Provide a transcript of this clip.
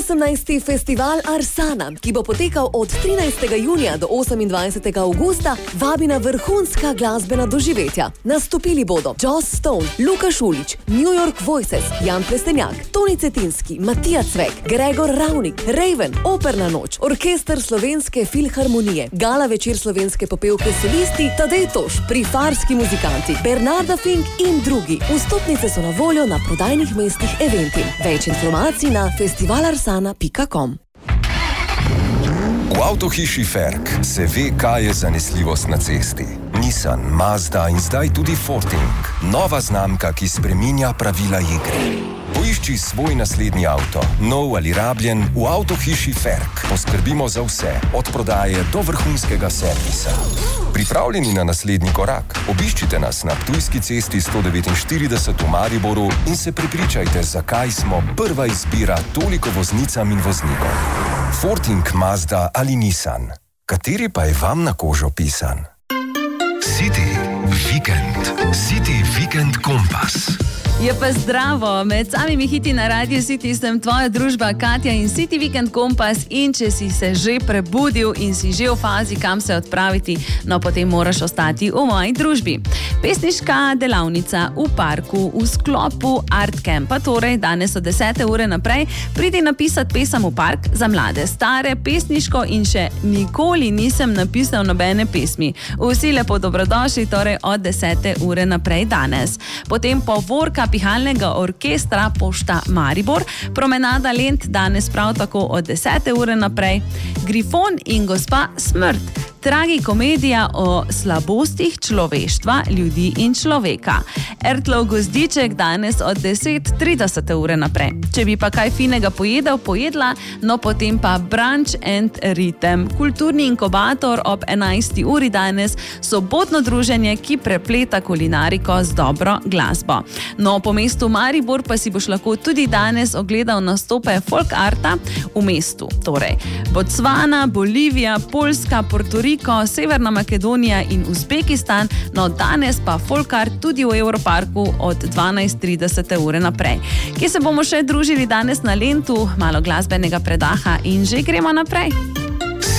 18. festival Arsana, ki bo potekal od 13. junija do 28. augusta, vabi na vrhunska glasbena doživetja. Nastopili bodo Joss Stone, Luka Šulić, New York Voices, Jan Plestenjak, Toni Cetinski, Matija Cvek, Gregor Ravnik, Raven, Operna noč, Orkester Slovenske filharmonije, gala večer slovenske popevke solisti, Tadej Toš, Prifarski muzikanti, Bernarda Fink in drugi. Vstopnice so na voljo na prodajnih mestih Eventim. Več informacij na festivalarsana.com. V avtohiši Ferk se ve, kaj je zanesljivost na cesti. Nissan, Mazda in zdaj tudi Forting. Nova znamka, ki spreminja pravila igre. Poišči svoj naslednji avto, nov ali rabljen, v avtohiši Ferk. Poskrbimo za vse, od prodaje do vrhunskega servisa. Pripravljeni na naslednji korak? Obiščite nas na Ptujski cesti 149 v Mariboru in se prepričajte, zakaj smo prva izbira toliko voznicam in voznikom. Forting, Mazda ali Nissan. Kateri pa je vam na kožo pisan? City Weekend Kompas. Je pa zdravo, med samimi hiti na Radio City sem tvoja družba Katja in City Weekend Kompas, in če si se že prebudil in si že v fazi, kam se odpraviti, no potem moraš ostati v moji družbi. Pesniška delavnica v parku v sklopu Art Campa, torej danes od 10. ure naprej, pridi napisati pesem v park za mlade, stare, pesniško in še nikoli nisem napisal nobene pesmi. Vsi lepo dobrodošli, torej od 10. ure naprej danes. Potem povorka pihalnega orkestra Pošta Maribor, promenada Lent danes prav tako od 10. ure naprej, Grifon in gospa Smrt, tragikomedija o slabostih človeštva, ljudi in človeka. Ertlov gozdiček danes od 10:30 ure naprej. Če bi pa kaj finega pojedla, no potem pa Brunch and Rhythm, kulturni inkubator ob 11. uri danes, sobotno druženje, ki prepleta kulinariko z dobro glasbo. No, po mestu Maribor pa si boš lahko tudi danes ogledal nastope folk arta v mestu. Torej, Botswana, Bolivija, Poljska, Porto Riko, Severna Makedonija in Uzbekistan, no danes pa folk art tudi v Evroparku od 12:30 ure naprej. Kje se bomo še družili danes na Lentu, malo glasbenega predaha in že gremo naprej.